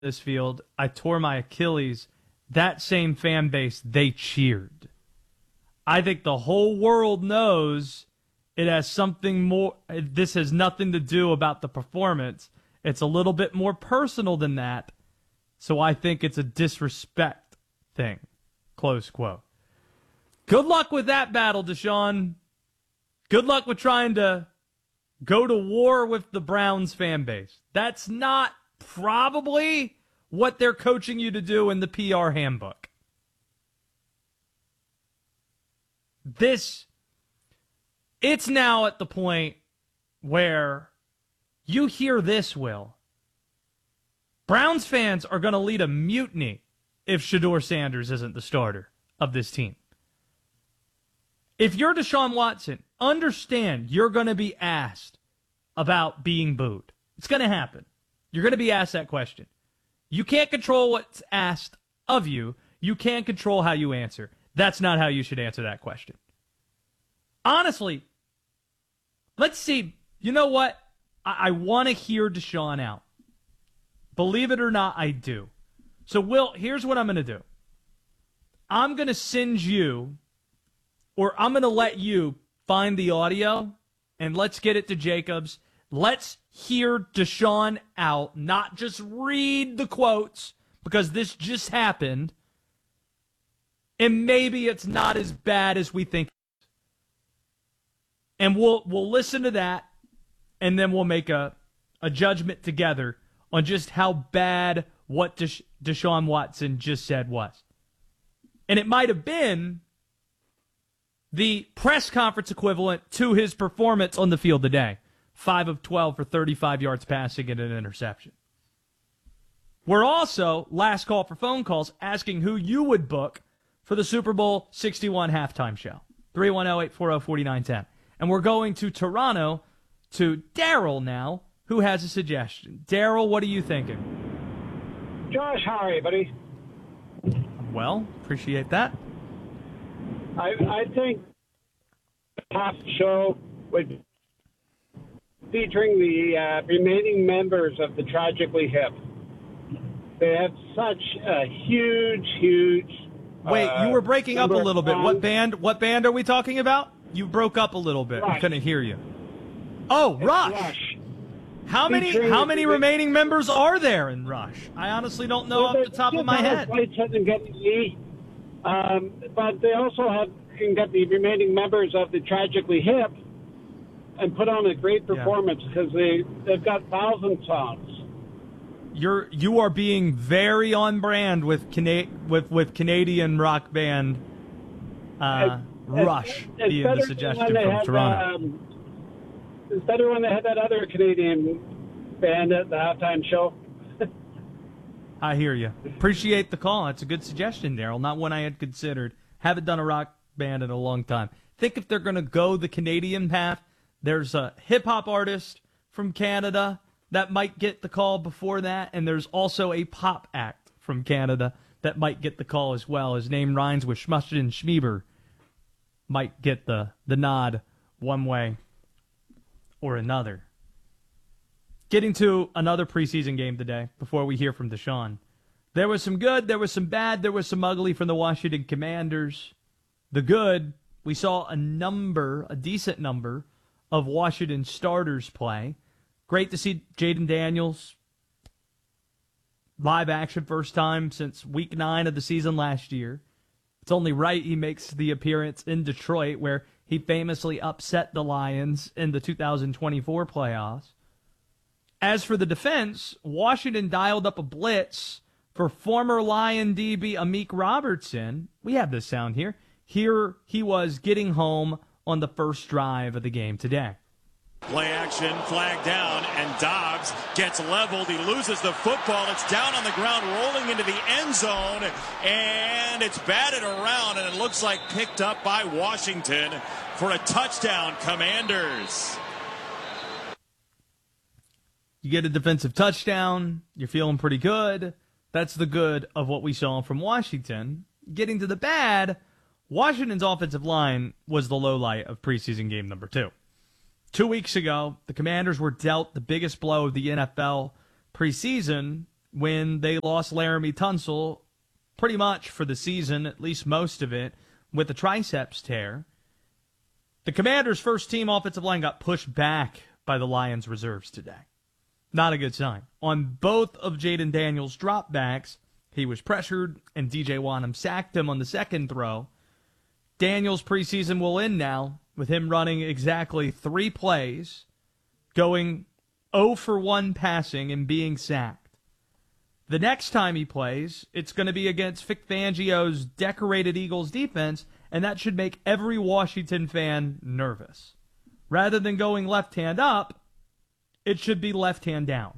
this field, I tore my Achilles. That same fan base, they cheered. I think the whole world knows it has something more. This has nothing to do about the performance. It's a little bit more personal than that. So I think it's a disrespect thing. Close quote. Good luck with that battle, Deshaun. Good luck with trying to go to war with the Browns fan base. That's not probably what they're coaching you to do in the PR handbook. It's now at the point where you hear this, Will. Browns fans are going to lead a mutiny if Shedeur Sanders isn't the starter of this team. If you're Deshaun Watson, understand you're going to be asked about being booed. It's going to happen. You're going to be asked that question. You can't control what's asked of you. You can't control how you answer. That's not how you should answer that question. Honestly, let's see. You know what? I want to hear Deshaun out. Believe it or not, I do. So, Will, here's what I'm going to do. I'm going to send you, or I'm going to let you find the audio, and let's get it to Jacobs. Let's hear Deshaun out, not just read the quotes, because this just happened, and maybe it's not as bad as we think. And we'll listen to that, and then we'll make a judgment together on just how bad what Deshaun Watson just said was. And it might have been the press conference equivalent to his performance on the field today. 5 of 12 for 35 yards passing and an interception. We're also, last call for phone calls, asking who you would book for the Super Bowl 61 halftime show. 310-840-4910. And we're going to Toronto to Daryl now, who has a suggestion. Daryl, what are you thinking? Josh, how are you, buddy? Well, appreciate that. I think half the show would featuring the remaining members of the Tragically Hip. They have such a huge. Wait, you were breaking up a little bit. What band are we talking about? You broke up a little bit. Rush. I couldn't hear you. Oh, Rush. How many remaining members are there in Rush? I honestly don't know off the top of my head. But they also can get the remaining members of the Tragically Hip and put on a great performance because they've got 1,000 songs. You are being very on brand with Canadian rock band Rush being the suggestion from Toronto. It's better when they had that other Canadian band at the halftime show. I hear you. Appreciate the call. That's a good suggestion, Daryl. Not one I had considered. Haven't done a rock band in a long time. Think if they're going to go the Canadian path, there's a hip-hop artist from Canada that might get the call before that, and there's also a pop act from Canada that might get the call as well. His name rhymes with Schmushed and Schmieber. Might get the nod one way or another. Getting to another preseason game today before we hear from Deshaun. There was some good, there was some bad, there was some ugly from the Washington Commanders. The good, we saw a decent number of Washington starters play. Great to see Jaden Daniels live action first time since week 9 of the season last year. It's only right he makes the appearance in Detroit where he famously upset the Lions in the 2024 playoffs. As for the defense, Washington dialed up a blitz for former Lion DB Amik Robertson. We have this sound here. Here he was getting home on the first drive of the game today. Play action, flag down, and Dobbs gets leveled. He loses the football. It's down on the ground, rolling into the end zone, and it's batted around, and it looks like picked up by Washington for a touchdown, Commanders. You get a defensive touchdown. You're feeling pretty good. That's the good of what we saw from Washington. Getting to the bad, Washington's offensive line was the low light of preseason game number 2. 2 weeks ago, the Commanders were dealt the biggest blow of the NFL preseason when they lost Laramie Tunsil pretty much for the season, at least most of it, with a triceps tear. The Commanders' first-team offensive line got pushed back by the Lions' reserves today. Not a good sign. On both of Jaden Daniels' dropbacks, he was pressured, and DJ Wanham sacked him on the second throw. Daniels' preseason will end now with him running exactly 3 plays, going 0 for 1 passing, and being sacked. The next time he plays, it's going to be against Vic Fangio's decorated Eagles defense, and that should make every Washington fan nervous. Rather than going left hand up, it should be left hand down.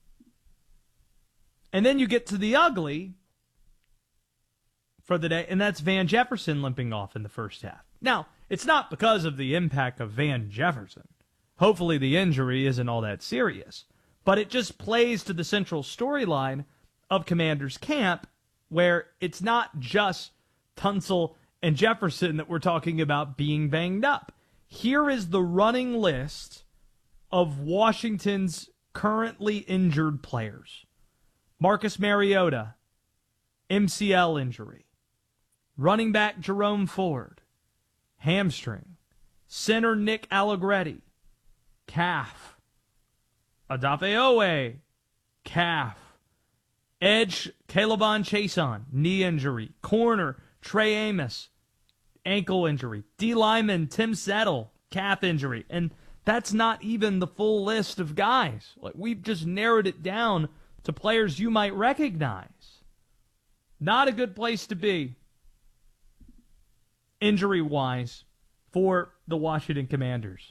And then you get to the ugly for the day, and that's Van Jefferson limping off in the first half. Now, it's not because of the impact of Van Jefferson. Hopefully the injury isn't all that serious. But it just plays to the central storyline of Commanders camp, where it's not just Tunsil and Jefferson that we're talking about being banged up. Here is the running list of Washington's currently injured players. Marcus Mariota, MCL injury. Running back Jerome Ford, hamstring. Center Nick Allegretti, calf. Odafe Owe, calf. Edge Calebon Chason, knee injury. Corner Trey Amos, ankle injury. D lineman Tim Settle, calf injury. And that's not even the full list of guys. Like, we've just narrowed it down to players you might recognize. Not a good place to be, injury-wise, for the Washington Commanders.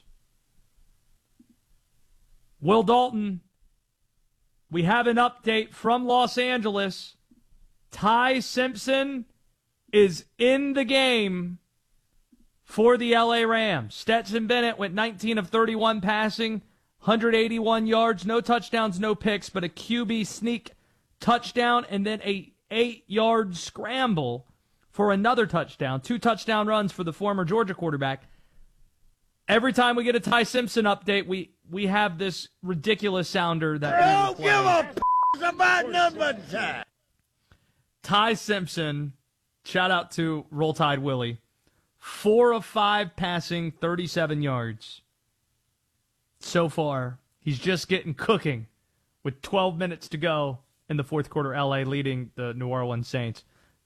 Will Dalton, we have an update from Los Angeles. Ty Simpson is in the game for the LA Rams. Stetson Bennett went 19 of 31 passing, 181 yards, no touchdowns, no picks, but a QB sneak touchdown and then a 8-yard scramble for another touchdown. 2 touchdown runs for the former Georgia quarterback. Every time we get a Ty Simpson update, we have this ridiculous sounder that don't give a f*** about number time. Ty Simpson, shout out to Roll Tide Willie, 4 of 5 passing, 37 yards. So far, he's just getting cooking with 12 minutes to go in the fourth quarter. LA leading the New Orleans Saints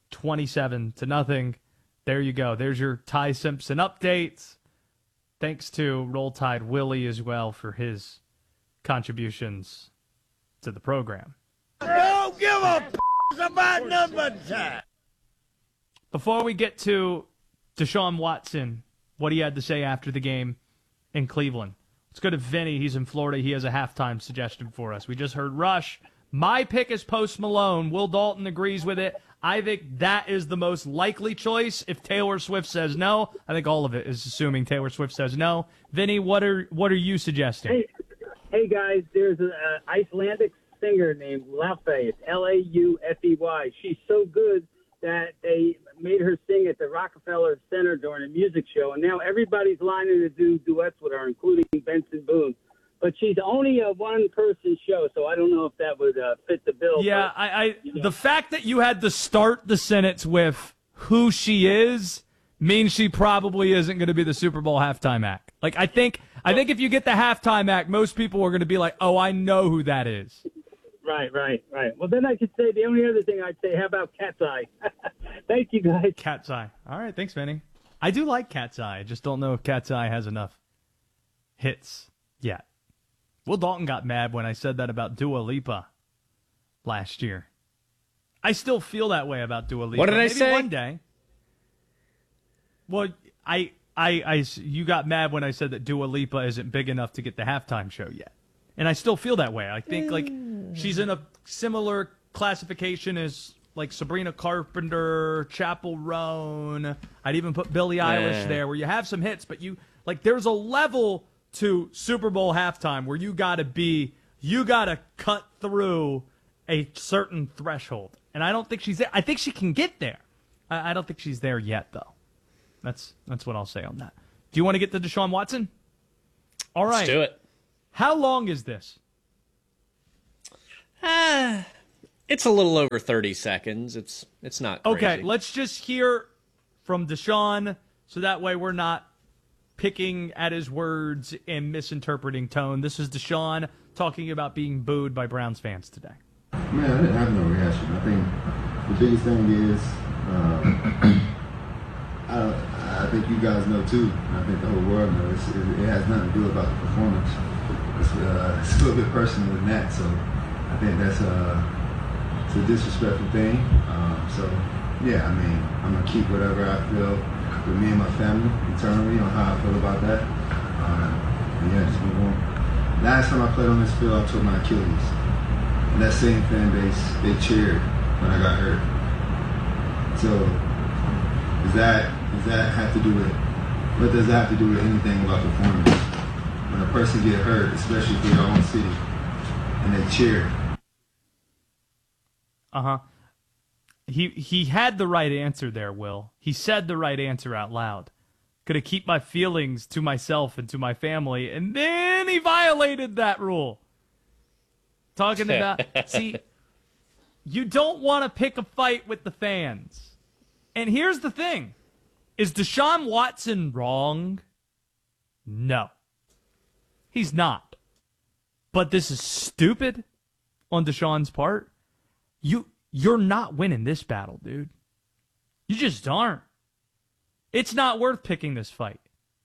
27-0. There you go. There's your Ty Simpson updates. Thanks to Roll Tide Willie as well for his contributions to the program. Don't give a f*** about number time. Before we get to Deshaun Watson, what he had to say after the game in Cleveland, let's go to Vinny. He's in Florida. He has a halftime suggestion for us. We just heard Rush. My pick is Post Malone. Will Dalton agrees with it. I think that is the most likely choice. If Taylor Swift says no, I think all of it is assuming Taylor Swift says no. Vinny, what are you suggesting? Hey guys, there's an Icelandic singer named Laufey. It's Laufey. She's so good that they made her sing at the Rockefeller Center during a music show, and now everybody's lining to do duets with her, including Benson Boone. But she's only a one-person show, so I don't know if that would fit the bill. Yeah, but, the fact that you had to start the sentence with who she is means she probably isn't going to be the Super Bowl halftime act. Like, I think if you get the halftime act, most people are going to be like, oh, I know who that is. Right. Well, then I could say the only other thing I'd say, how about Cat's Eye? Thank you, guys. Cat's Eye. All right, thanks, Vinny. I do like Cat's Eye. I just don't know if Cat's Eye has enough hits yet. Will Dalton got mad when I said that about Dua Lipa last year. I still feel that way about Dua Lipa. What did I Maybe say? One day. Well, you got mad when I said that Dua Lipa isn't big enough to get the halftime show yet. And I still feel that way. I think, like, she's in a similar classification as, like, Sabrina Carpenter, Chappell Roan. I'd even put Billie Eilish there, where you have some hits, but there's a level to Super Bowl halftime where you gotta cut through a certain threshold. And I don't think she's there. I think she can get there. I don't think she's there yet, though. That's what I'll say on that. Do you want to get to Deshaun Watson? All right. Let's do it. How long is this? It's a little over 30 seconds. It's not crazy. Okay, let's just hear from Deshaun so that way we're not picking at his words and misinterpreting tone. This is Deshaun talking about being booed by Browns fans today. Man, I didn't have no reaction. I think the biggest thing is, I think you guys know too, and I think the whole world knows, it has nothing to do about the performance. It's a little bit personal than that, so I think that's it's a disrespectful thing. So, yeah, I mean, I'm going to keep whatever I feel with me and my family internally on how I feel about that. And yeah, just move on. Last time I played on this field, I tore my Achilles. And that same fan base, they cheered when I got hurt. So, does that have to do with, what does that have to do with anything about performance? When a person get hurt, especially for your own city, and they cheer. Uh-huh. He had the right answer there, Will. He said the right answer out loud. Gonna keep my feelings to myself and to my family, and then he violated that rule. Talking about, see, you don't want to pick a fight with the fans. And here's the thing. Is Deshaun Watson wrong? No. He's not. But this is stupid on Deshaun's part. You're not winning this battle, dude. You just aren't. It's not worth picking this fight.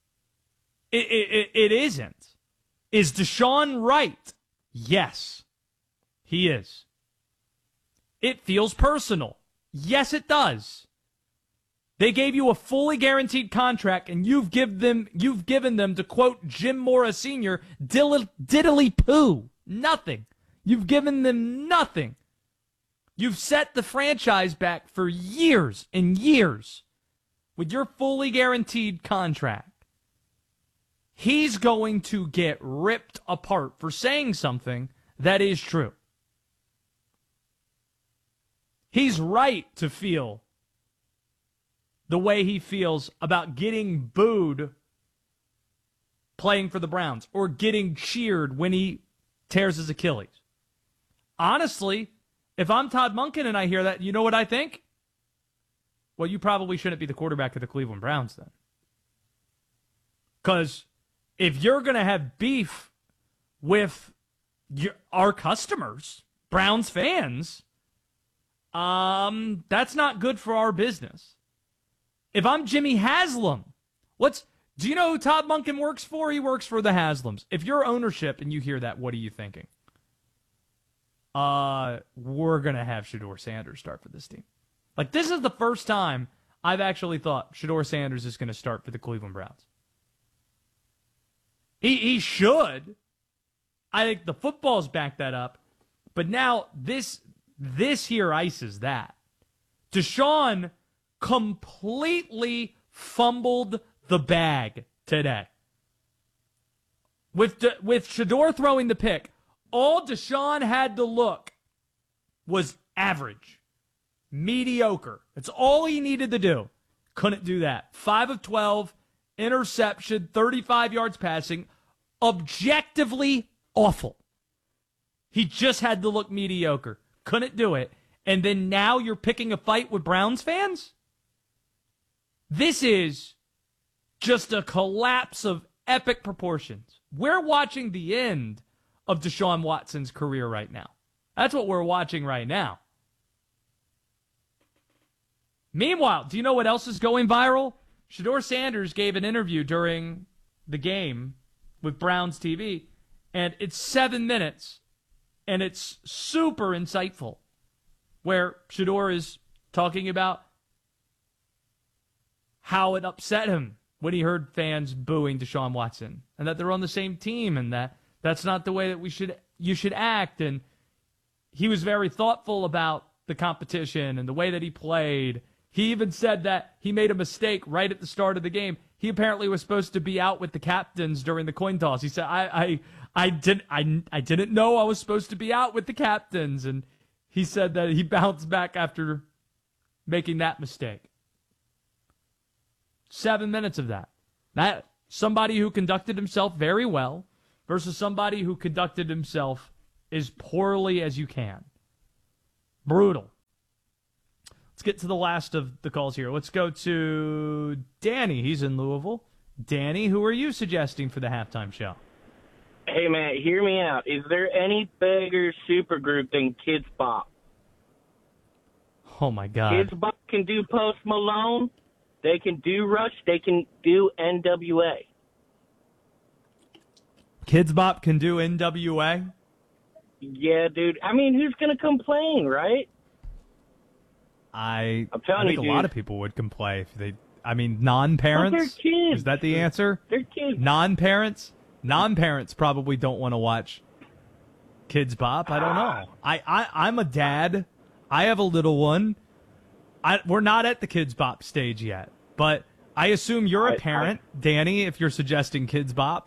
It isn't. Is Deshaun right? Yes, he is. It feels personal. Yes, it does. They gave you a fully guaranteed contract, and you've given them, to quote Jim Mora Sr., diddly poo. Nothing. You've given them nothing. You've set the franchise back for years and years with your fully guaranteed contract. He's going to get ripped apart for saying something that is true. He's right to feel the way he feels about getting booed playing for the Browns or getting cheered when he tears his Achilles. Honestly, if I'm Todd Monken and I hear that, you know what I think? Well, you probably shouldn't be the quarterback of the Cleveland Browns then. Because if you're going to have beef with our customers, Browns fans, that's not good for our business. If I'm Jimmy Haslam, do you know who Todd Monken works for? He works for the Haslams. If you're ownership and you hear that, what are you thinking? We're going to have Shedeur Sanders start for this team. Like, this is the first time I've actually thought Shedeur Sanders is going to start for the Cleveland Browns. He should. I think the footballs back that up. But now this here ices that. Deshaun completely fumbled the bag today. With Shedeur throwing the pick, all Deshaun had to look was average. Mediocre. That's all he needed to do. Couldn't do that. 5 of 12, interception, 35 yards passing. Objectively awful. He just had to look mediocre. Couldn't do it. And then now you're picking a fight with Browns fans? This is just a collapse of epic proportions. We're watching the end of Deshaun Watson's career right now. That's what we're watching right now. Meanwhile, do you know what else is going viral? Shedeur Sanders gave an interview during the game with Browns TV, and it's 7 minutes, and it's super insightful, where Shedeur is talking about how it upset him when he heard fans booing Deshaun Watson, and that they're on the same team, and that's not the way that you should act. And he was very thoughtful about the competition and the way that he played. He even said that he made a mistake right at the start of the game. He apparently was supposed to be out with the captains during the coin toss. He said, I didn't know I was supposed to be out with the captains. And he said that he bounced back after making that mistake. 7 minutes of that. That somebody who conducted himself very well versus somebody who conducted himself as poorly as you can. Brutal. Let's get to the last of the calls here. Let's go to Danny. He's in Louisville. Danny, who are you suggesting for the halftime show? Hey, man, hear me out. Is there any bigger supergroup than Kids Bop? Oh, my God. Kids Bop can do Post Malone. They can do Rush. They can do NWA. Kids Bop can do NWA? Yeah, dude. I mean, who's going to complain, right? I'm telling think you, a lot dude. of people would complain if they. I mean, non-parents. But they're kids. Is that the answer? They're kids. Non-parents. Non-parents probably don't want to watch Kids Bop. I don't know. I'm a dad. I have a little one. We're not at the Kids Bop stage yet, but I assume you're a parent, Danny. If you're suggesting Kids Bop,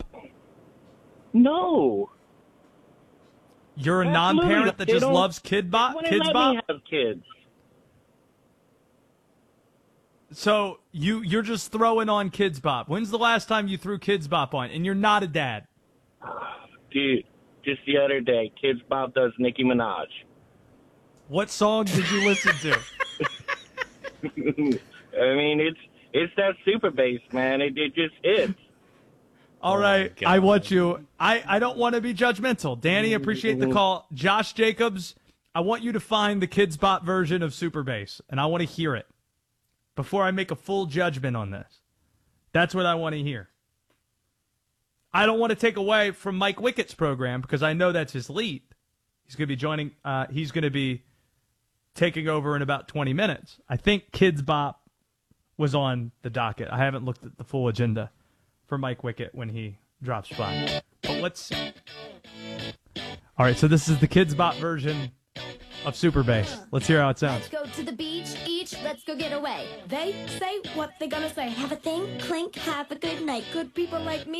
No. you're a Absolutely. non-parent that They just don't- loves Kids Bop. Wouldn't Kids let Bop. me have kids. So you're just throwing on Kids Bop. When's the last time you threw Kids Bop on? And you're not a dad. Dude, just the other day, Kids Bop does Nicki Minaj. What song did you listen to? I mean, it's that super bass, man. It just hits. All right, God. I want you. I don't want to be judgmental. Danny, appreciate the call. Josh Jacobs, I want you to find the Kids Bop version of Super Bass, and I want to hear it before I make a full judgment on this. That's what I want to hear. I don't want to take away from Mike Wickett's program because I know that's his lead. He's going to be joining. He's going to be taking over in about 20 minutes. I think Kids Bop was on the docket. I haven't looked at the full agenda for Mike Wickett when he drops by. But let's see. All right, so this is the Kids Bop version of Super Bass. Let's hear how it sounds. Let's go to the beach, each, let's go get away. They say what they gonna say. Have a thing, clink, have a good night. Good people like me.